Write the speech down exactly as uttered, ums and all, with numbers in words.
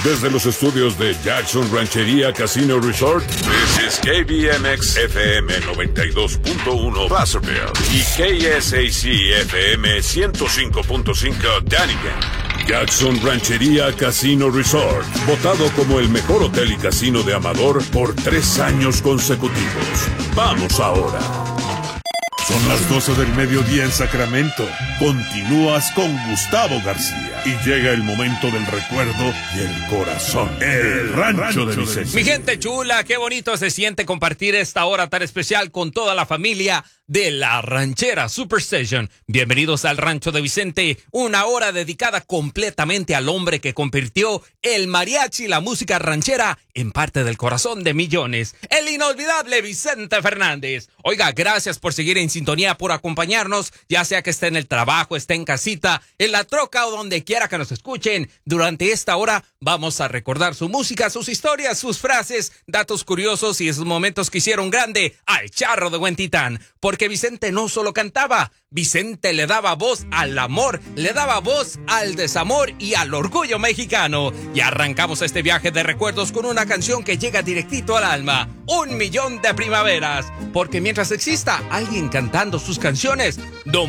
Desde los estudios de Jackson Ranchería Casino Resort, this is K B M X F M noventa y dos punto uno Placerville y K S A C F M ciento cinco punto cinco Dunnigan. Jackson Ranchería Casino Resort, votado como el mejor hotel y casino de Amador por tres años consecutivos. Vamos ahora. Son las doce del mediodía en Sacramento. Continúas con Gustavo García. Y llega el momento del recuerdo y el corazón. El Rancho de Vicente. Mi gente chula, qué bonito se siente compartir esta hora tan especial con toda la familia de la Ranchera Superstation. Bienvenidos al Rancho de Vicente, una hora dedicada completamente al hombre que convirtió el mariachi y la música ranchera en parte del corazón de millones, el inolvidable Vicente Fernández. Oiga, gracias por seguir en sintonía, por acompañarnos, ya sea que esté en el trabajo, esté en casita, en la troca o donde quiera que nos escuchen. Durante esta hora vamos a recordar su música, sus historias, sus frases, datos curiosos y esos momentos que hicieron grande al Charro de Huentitán. Porque Vicente no solo cantaba, Vicente le daba voz al amor, le daba voz al desamor y al orgullo mexicano. Y arrancamos este viaje de recuerdos con una canción que llega directito al alma, Un Millón de Primaveras. Porque mientras exista alguien cantando sus canciones, don